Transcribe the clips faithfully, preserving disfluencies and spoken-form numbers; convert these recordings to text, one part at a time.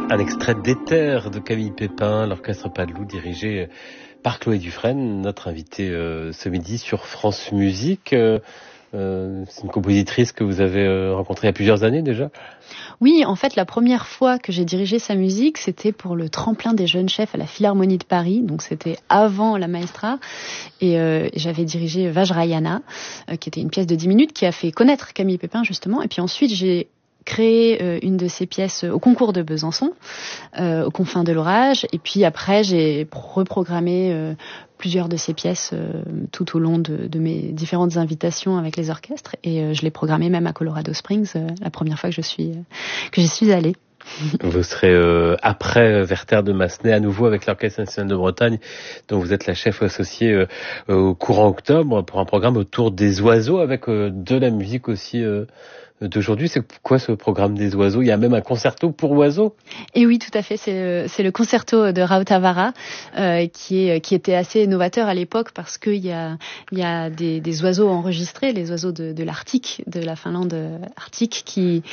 Un extrait d'Éther de Camille Pépin, l'orchestre Padeloup dirigé par Chloé Dufresne, notre invitée euh, ce midi sur France Musique. Euh, euh, c'est une compositrice que vous avez euh, rencontrée il y a plusieurs années déjà. Oui, en fait, la première fois que j'ai dirigé sa musique, c'était pour le tremplin des jeunes chefs à la Philharmonie de Paris. Donc, c'était avant la Maestra. Et euh, j'avais dirigé Vajrayana, euh, qui était une pièce de dix minutes, qui a fait connaître Camille Pépin, justement. Et puis ensuite, j'ai créé euh, une de ces pièces au concours de Besançon, euh, aux confins de l'orage. Et puis après, j'ai reprogrammé euh, plusieurs de ces pièces euh, tout au long de, de mes différentes invitations avec les orchestres. Et euh, je l'ai programmé même à Colorado Springs, euh, la première fois que je suis euh, que j'y suis allée. Vous serez euh, après Werther de Massenet à nouveau avec l'Orchestre National de Bretagne, dont vous êtes la chef associée euh, au courant octobre pour un programme autour des oiseaux avec euh, de la musique aussi euh, d'aujourd'hui. C'est quoi ce programme des oiseaux? Il y a même un concerto pour oiseaux? Et oui, tout à fait. C'est le, c'est le concerto de Rautavaara euh, qui est qui était assez novateur à l'époque parce qu'il y a il y a des, des oiseaux enregistrés, les oiseaux de, de l'Arctique, de la Finlande arctique, qui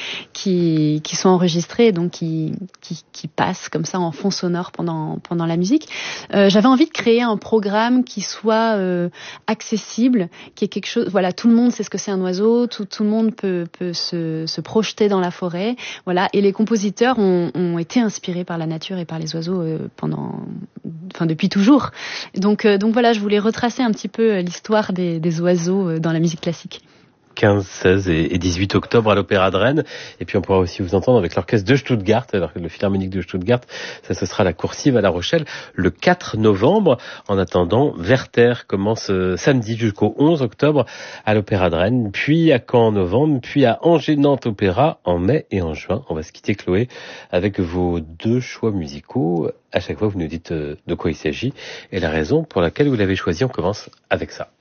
qui qui sont enregistrés, donc qui qui qui passent comme ça en fond sonore pendant pendant la musique. Euh, j'avais envie de créer un programme qui soit euh, accessible, qui est quelque chose. Voilà, tout le monde sait ce que c'est un oiseau, tout tout le monde peut peut se, se projeter dans la forêt, voilà. Et les compositeurs ont, ont été inspirés par la nature et par les oiseaux euh, pendant, enfin depuis toujours. Donc, euh, donc voilà, je voulais retracer un petit peu l'histoire des, des oiseaux dans la musique classique. quinze, seize et dix-huit octobre à l'Opéra de Rennes. Et puis on pourra aussi vous entendre avec l'orchestre de Stuttgart, alors que le Philharmonique de Stuttgart, ça ce sera la Coursive à La Rochelle le quatre novembre. En attendant, Werther commence samedi jusqu'au onze octobre à l'Opéra de Rennes, puis à Caen en novembre, puis à Angers-Nantes Opéra en mai et en juin. On va se quitter, Chloé, avec vos deux choix musicaux. À chaque fois, vous nous dites de quoi il s'agit et la raison pour laquelle vous l'avez choisi. On commence avec ça.